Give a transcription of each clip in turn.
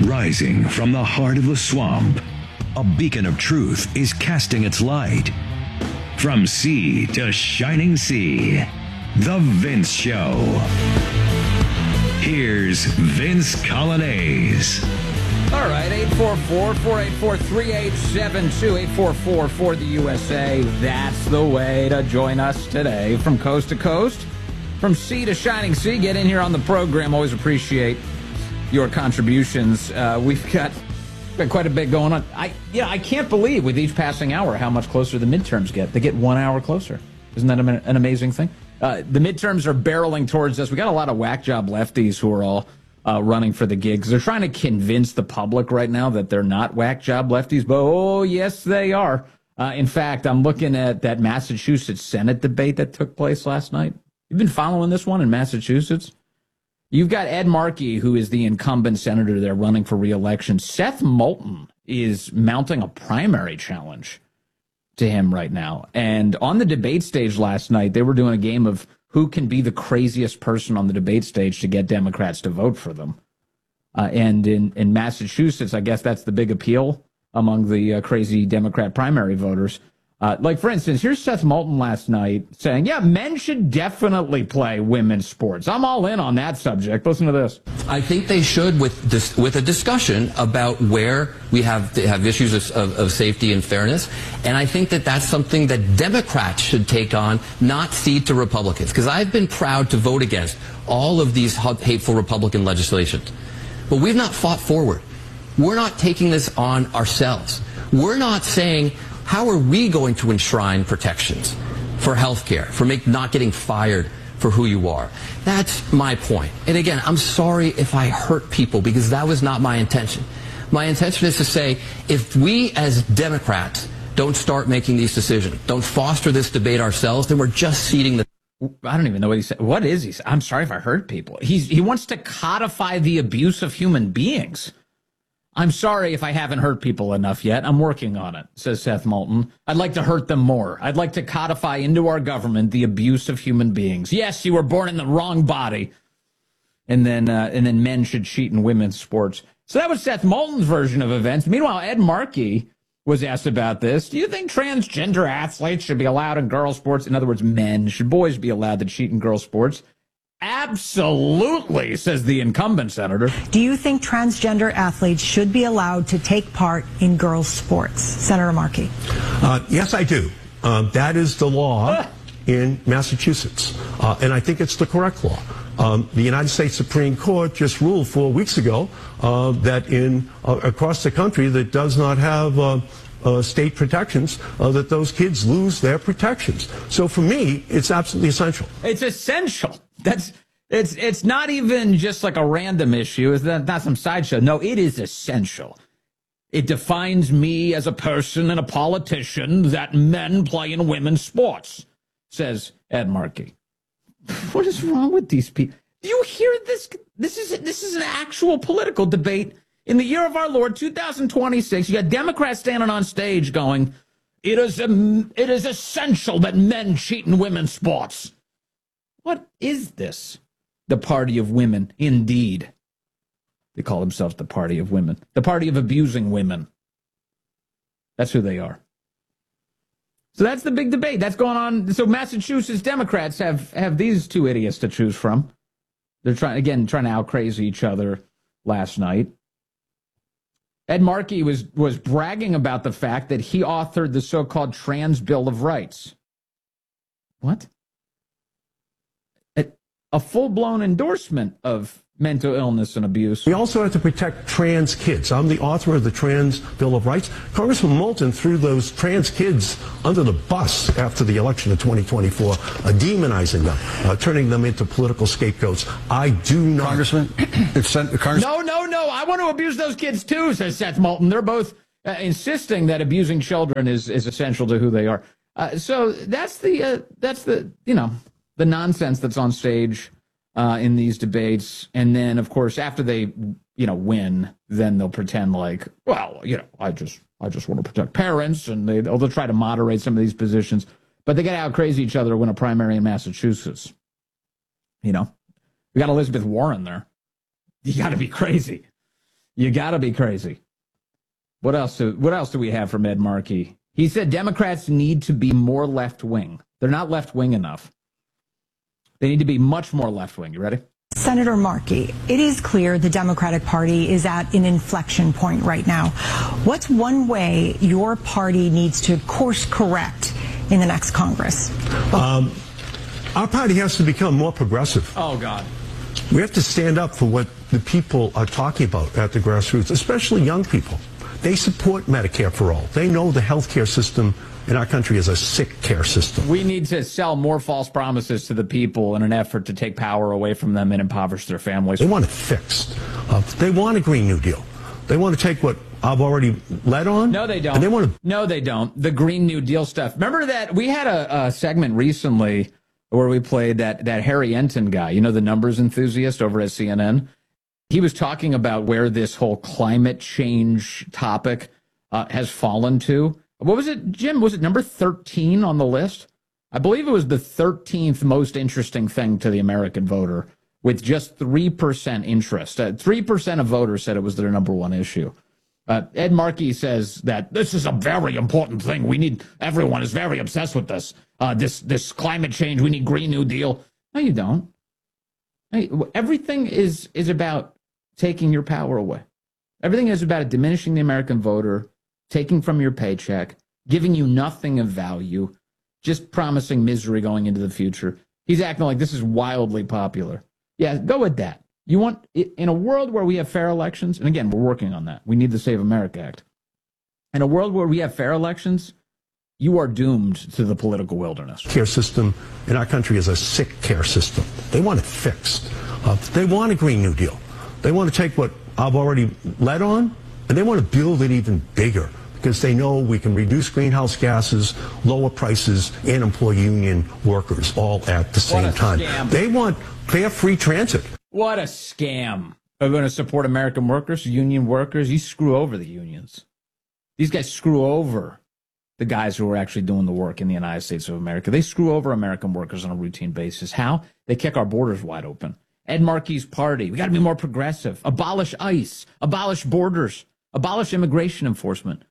Rising from the heart of the swamp, a beacon of truth is casting its light. From sea to shining sea, The Vince Show. Here's Vince Coglianese. All right, 844-484-3872, 844 for the USA. That's the way to join us today from coast to coast, from sea to shining sea. Get in here on the program. Always appreciate your contributions. We've got quite a bit going on. I can't believe with each passing hour how much closer the midterms get. They get 1 hour closer. Isn't that an amazing thing? The midterms are barreling towards us. We got a lot of whack job lefties who are all running for the gigs. They're trying to convince the public right now that they're not whack job lefties, but oh, yes, they are. In fact, I'm looking at that Massachusetts Senate debate that took place last night. You've been following this one in Massachusetts? You've got Ed Markey, who is the incumbent senator there running for re-election. Seth Moulton is mounting a primary challenge to him right now. And on the debate stage last night, they were doing a game of who can be the craziest person on the debate stage to get Democrats to vote for them. And in Massachusetts, I guess that's the big appeal among the crazy Democrat primary voters. Like, for instance, here's Seth Moulton last night saying, yeah, men should definitely play women's sports. I'm all in on that subject. Listen to this. I think they should with a discussion about where we have issues of safety and fairness. And I think that that's something that Democrats should take on, not cede to Republicans. Because I've been proud to vote against all of these hateful Republican legislations. But we've not fought forward. We're not taking this on ourselves. We're not saying, how are we going to enshrine protections for health care, for not getting fired for who you are? That's my point. And again, I'm sorry if I hurt people because that was not my intention. My intention is to say, if we as Democrats don't start making these decisions, don't foster this debate ourselves, then we're just ceding the... I don't even know what he said. What is he? I'm sorry if I hurt people. He wants to codify the abuse of human beings. I'm sorry if I haven't hurt people enough yet. I'm working on it, says Seth Moulton. I'd like to hurt them more. I'd like to codify into our government the abuse of human beings. Yes, you were born in the wrong body. And then men should cheat in women's sports. So that was Seth Moulton's version of events. Meanwhile, Ed Markey was asked about this. Do you think transgender athletes should be allowed in girls' sports? In other words, men. Should boys be allowed to cheat in girls' sports? Absolutely, says the incumbent senator. Do you think transgender athletes should be allowed to take part in girls' sports? Senator Markey. Yes, I do. That is the law in Massachusetts, and I think it's the correct law. The United States Supreme Court just ruled 4 weeks ago that across the country that does not have state protections, that those kids lose their protections. So for me, it's absolutely essential. It's essential. It's not even just like a random issue. It's not some sideshow. No, it is essential. It defines me as a person and a politician that men play in women's sports, says Ed Markey. What is wrong with these people? Do you hear this? This is an actual political debate. In the year of our Lord, 2026, you got Democrats standing on stage going, it is essential that men cheat in women's sports. What is this? The party of women, indeed. They call themselves the party of women. The party of abusing women. That's who they are. So that's the big debate. That's going on. So Massachusetts Democrats have these two idiots to choose from. They're trying to out-crazy each other last night. Ed Markey was bragging about the fact that he authored the so-called Trans Bill of Rights. What? A full-blown endorsement of mental illness and abuse. We also have to protect trans kids. I'm the author of the Trans Bill of Rights. Congressman Moulton threw those trans kids under the bus after the election of 2024, demonizing them, turning them into political scapegoats. I do not... Congressman? No. I want to abuse those kids too, says Seth Moulton. They're both insisting that abusing children is essential to who they are. So that's the nonsense that's on stage in these debates. And then, of course, after they, win, then they'll pretend like, well, I just want to protect parents, and they'll try to moderate some of these positions. But they got to out-crazy each other to win a primary in Massachusetts. We got Elizabeth Warren there. You got to be crazy. You got to be crazy. What else do we have from Ed Markey? He said Democrats need to be more left-wing. They're not left-wing enough. They need to be much more left-wing. You ready? Senator Markey, it is clear the Democratic Party is at an inflection point right now. What's one way your party needs to course correct in the next Congress? Our party has to become more progressive. Oh, God. We have to stand up for what the people are talking about at the grassroots, especially young people. They support Medicare for all. They know the health care system in our country is a sick care system. We need to sell more false promises to the people in an effort to take power away from them and impoverish their families. They want it fixed. They want a Green New Deal. They want to take what I've already led on. No, they don't. And they want to. No, they don't. The Green New Deal stuff. Remember that we had a segment recently where we played that Harry Enton guy, you know, the numbers enthusiast over at CNN. He was talking about where this whole climate change topic has fallen to. What was it, Jim? Was it number 13 on the list? I believe it was the 13th most interesting thing to the American voter, with just 3% interest. 3% of voters said it was their number one issue. Ed Markey says that this is a very important thing. Everyone is very obsessed with this. This climate change. We need Green New Deal. No, you don't. Everything is about taking your power away. Everything is about diminishing the American voter, taking from your paycheck, giving you nothing of value, just promising misery going into the future. He's acting like this is wildly popular. Yeah, go with that. You want, in a world where we have fair elections, and again, we're working on that. We need the Save America Act. In a world where we have fair elections, you are doomed to the political wilderness. Care system in our country is a sick care system. They want it fixed. They want a Green New Deal. They want to take what I've already led on, and they want to build it even bigger because they know we can reduce greenhouse gases, lower prices, and employ union workers all at the same time. Scam. They want fair, free transit. What a scam. Are going to support American workers, union workers? You screw over the unions. These guys screw over the guys who are actually doing the work in the United States of America. They screw over American workers on a routine basis. How? They kick our borders wide open. Ed Markey's party. We got to be more progressive. Abolish ICE. Abolish borders. Abolish immigration enforcement.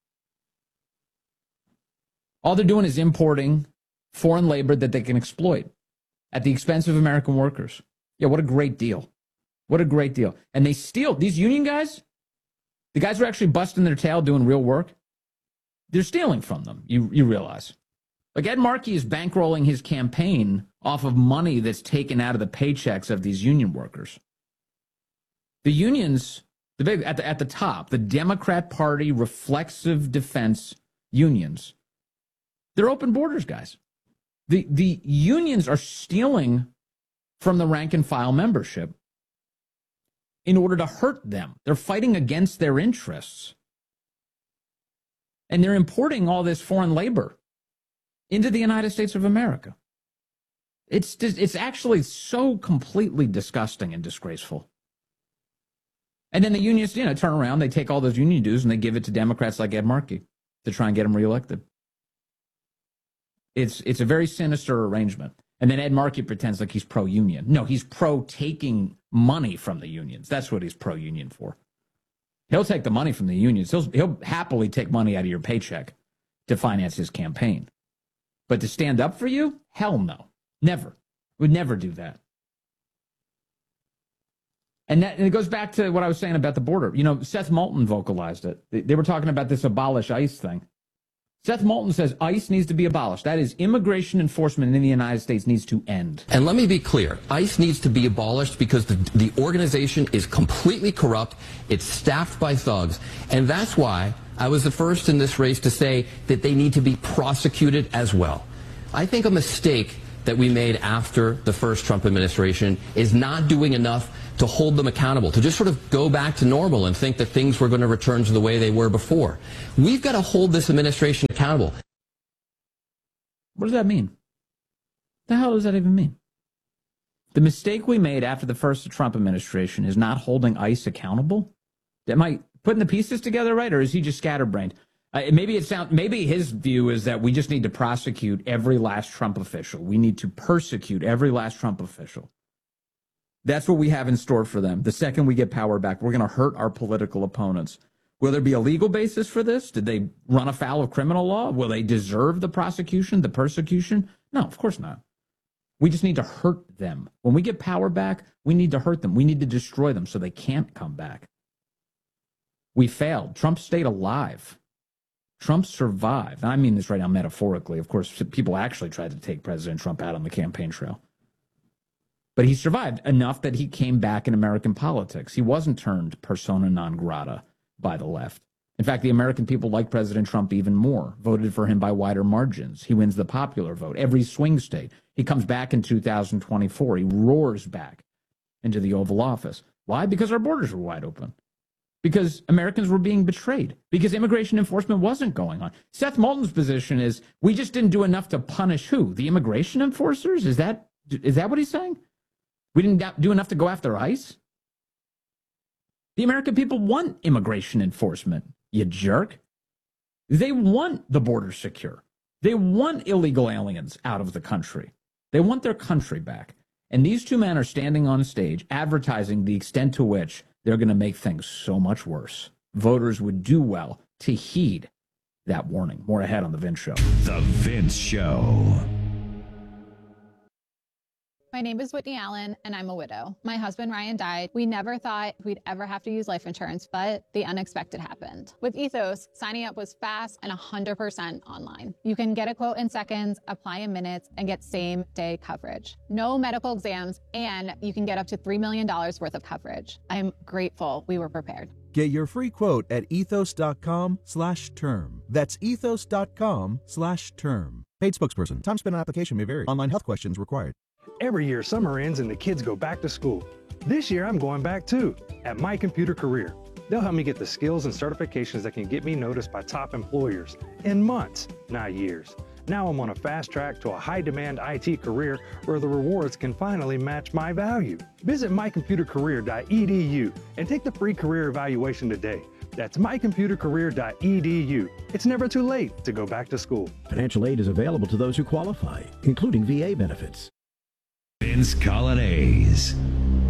All they're doing is importing foreign labor that they can exploit at the expense of American workers. Yeah, what a great deal. What a great deal. And they steal, these union guys, the guys who are actually busting their tail doing real work, they're stealing from them, you realize. Like Ed Markey is bankrolling his campaign off of money that's taken out of the paychecks of these union workers. The unions, at the top, the Democrat Party reflexive defense unions, they're open borders guys. The unions are stealing from the rank and file membership in order to hurt them. They're fighting against their interests. And they're importing all this foreign labor into the United States of America. It's actually so completely disgusting and disgraceful. And then the unions, turn around, they take all those union dues and they give it to Democrats like Ed Markey to try and get him reelected. It's a very sinister arrangement. And then Ed Markey pretends like he's pro-union. No, he's pro-taking money from the unions. That's what he's pro-union for. He'll take the money from the unions. He'll happily take money out of your paycheck to finance his campaign. But to stand up for you? Hell no. Never. Would never do that. And it goes back to what I was saying about the border. Seth Moulton vocalized it. They were talking about this abolish ICE thing. Seth Moulton says ICE needs to be abolished. That is, immigration enforcement in the United States needs to end. And let me be clear. ICE needs to be abolished because the organization is completely corrupt. It's staffed by thugs. And that's why I was the first in this race to say that they need to be prosecuted as well. I think a mistake that we made after the first Trump administration is not doing enough to hold them accountable, to just sort of go back to normal and think that things were going to return to the way they were before. We've got to hold this administration accountable. What does that mean? The hell does that even mean? The mistake we made after the first Trump administration is not holding ICE accountable? Am I putting the pieces together right, or is he just scatterbrained? Maybe his view is that we just need to prosecute every last Trump official. We need to persecute every last Trump official. That's what we have in store for them. The second we get power back, we're going to hurt our political opponents. Will there be a legal basis for this? Did they run afoul of criminal law? Will they deserve the prosecution, the persecution? No, of course not. We just need to hurt them. When we get power back, we need to hurt them. We need to destroy them so they can't come back. We failed. Trump stayed alive. Trump survived. And I mean this right now metaphorically. Of course, people actually tried to take President Trump out on the campaign trail. But he survived enough that he came back in American politics. He wasn't turned persona non grata by the left. In fact, the American people like President Trump even more, voted for him by wider margins. He wins the popular vote, every swing state. He comes back in 2024. He roars back into the Oval Office. Why? Because our borders were wide open. Because Americans were being betrayed. Because immigration enforcement wasn't going on. Seth Moulton's position is, we just didn't do enough to punish who? The immigration enforcers? Is that what he's saying? We didn't do enough to go after ICE? The American people want immigration enforcement, you jerk. They want the border secure. They want illegal aliens out of the country. They want their country back. And these two men are standing on stage advertising the extent to which they're going to make things so much worse. Voters would do well to heed that warning. More ahead on The Vince Show. The Vince Show. My name is Whitney Allen, and I'm a widow. My husband, Ryan, died. We never thought we'd ever have to use life insurance, but the unexpected happened. With Ethos, signing up was fast and 100% online. You can get a quote in seconds, apply in minutes, and get same-day coverage. No medical exams, and you can get up to $3 million worth of coverage. I'm grateful we were prepared. Get your free quote at ethos.com/term. That's ethos.com/term. Paid spokesperson. Time spent on application may vary. Online health questions required. Every year, summer ends and the kids go back to school. This year, I'm going back too, at My Computer Career. They'll help me get the skills and certifications that can get me noticed by top employers in months, not years. Now I'm on a fast track to a high-demand IT career where the rewards can finally match my value. Visit mycomputercareer.edu and take the free career evaluation today. That's mycomputercareer.edu. It's never too late to go back to school. Financial aid is available to those who qualify, including VA benefits. Vince Coglianese.